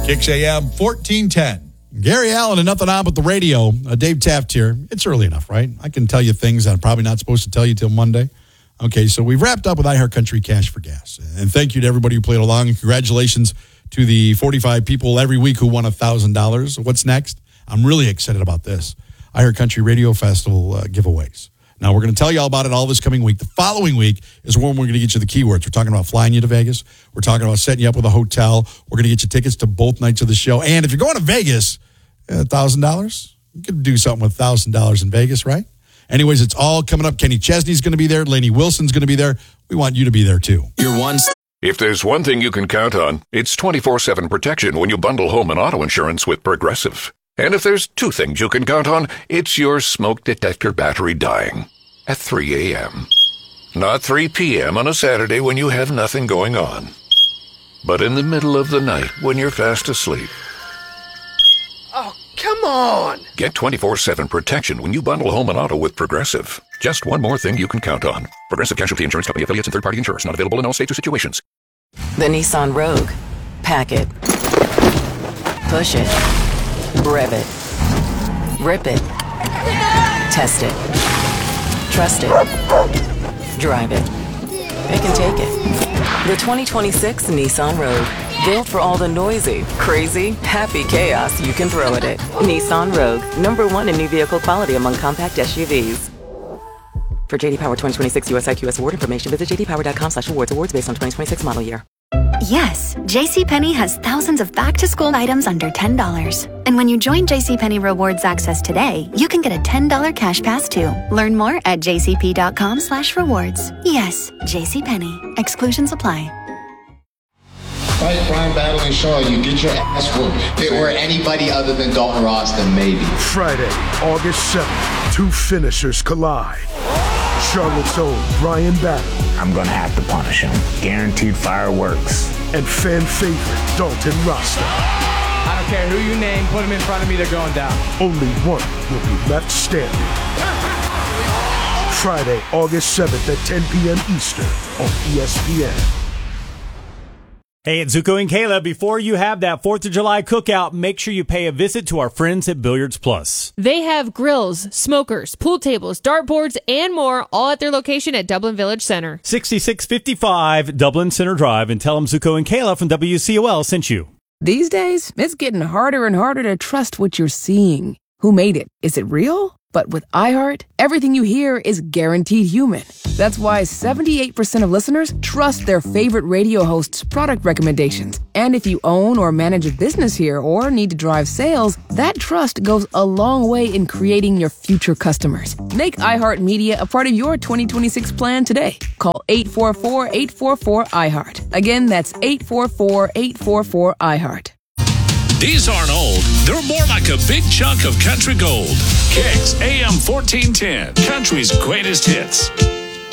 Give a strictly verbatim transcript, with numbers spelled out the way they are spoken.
Kicks A M fourteen ten. Gary Allen and Nothing On But the Radio. Uh, Dave Taft here. It's early enough, right? I can tell you things that I'm probably not supposed to tell you till Monday. Okay, so we've wrapped up with iHeartCountry Cash for Gas. And thank you to everybody who played along. And congratulations to the forty-five people every week who won one thousand dollars. What's next? I'm really excited about this. iHeartCountry Radio Festival uh, giveaways. Now, we're going to tell you all about it all this coming week. The following week is when we're going to get you the keywords. We're talking about flying you to Vegas. We're talking about setting you up with a hotel. We're going to get you tickets to both nights of the show. And if you're going to Vegas, one thousand dollars, you could do something with one thousand dollars in Vegas, right? Anyways, it's all coming up. Kenny Chesney's going to be there. Lainey Wilson's going to be there. We want you to be there, too. You're one... If there's one thing you can count on, it's twenty-four seven protection when you bundle home and auto insurance with Progressive. And if there's two things you can count on, it's your smoke detector battery dying at three a.m. Not three p.m. on a Saturday when you have nothing going on, but in the middle of the night when you're fast asleep. Oh, come on! Get twenty-four seven protection when you bundle home and auto with Progressive. Just one more thing you can count on. Progressive Casualty Insurance Company affiliates and third-party insurers. Not available in all states or situations. The Nissan Rogue. Pack it. Push it. Rev it. Rip it. Test it. Trust it. Drive it. Pick and take it. The twenty twenty-six Nissan Rogue. Built for all the noisy, crazy, happy chaos you can throw at it. Nissan Rogue. Number one in new vehicle quality among compact S U Vs. For J D Power twenty twenty-six U S I Q S award information, visit j d power dot com slash awards. Awards based on twenty twenty-six model year. Yes, JCPenney has thousands of back-to-school items under ten dollars. And when you join JCPenney Rewards Access today, you can get a ten dollars cash pass too. Learn more at j c p dot com slash rewards. Yes, JCPenney. Exclusions apply. Fight Brian Battling Shaw, you get your ass whooped. If it were anybody other than Dalton Ross, then maybe. Friday, August seventh, two finishers collide. Charlotte's own Brian Battling. I'm going to have to punish him. Guaranteed fireworks. And fan favorite Dalton Rasta. I don't care who you name, put him in front of me, they're going down. Only one will be left standing. Friday, August seventh at ten p.m. Eastern on E S P N. Hey, it's Zuko and Kayla. Before you have that fourth of July cookout, make sure you pay a visit to our friends at Billiards Plus. They have grills, smokers, pool tables, dartboards, and more, all at their location at Dublin Village Center. sixty-six fifty-five Dublin Center Drive, and tell them Zuko and Kayla from W C O L sent you. These days, it's getting harder and harder to trust what you're seeing. Who made it? Is it real? But with iHeart, everything you hear is guaranteed human. That's why seventy-eight percent of listeners trust their favorite radio host's product recommendations. And if you own or manage a business here or need to drive sales, that trust goes a long way in creating your future customers. Make iHeartMedia a part of your twenty twenty-six plan today. Call eight four four, eight four four, iHeart. Again, that's eight four four, eight four four, iHeart. These aren't old. They're more like a big chunk of country gold. Kicks A M fourteen ten, country's greatest hits.